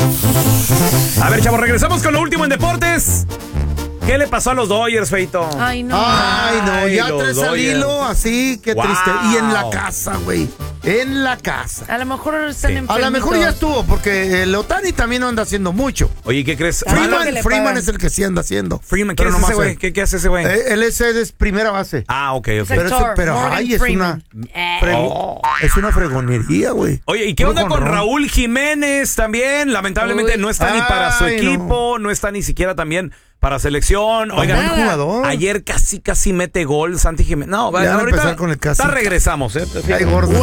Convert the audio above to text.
A ver, chavos, regresamos con lo último en deportes. ¿Qué le pasó a los Dodgers, Feito? Ay, no. Ya los 3 al Dodgers. hilo, así, qué Wow. triste. Y en la casa, güey. En la casa. A lo mejor están enfermitos. A lo mejor ya estuvo, porque el Otani también no anda haciendo mucho. Oye, ¿qué crees? Freeman, que le Freeman pagan. es el que sí anda haciendo. Freeman, ¿qué Pero es ese nomás güey? él. ¿Qué hace ese güey? Él es primera base. Ah, ok. Pero Morgan ay, es Freeman. es una fregonería, güey. Oye, ¿y qué Puro onda con jonrón. Raúl Jiménez también? Lamentablemente Uy. no está ni para su Ay, equipo, no está ni siquiera también para selección. Oigan, Buen jugador. ayer casi mete gol Santi Jiménez. No, Ya van a ahorita empezar con el casi. regresamos, Ay, gordo.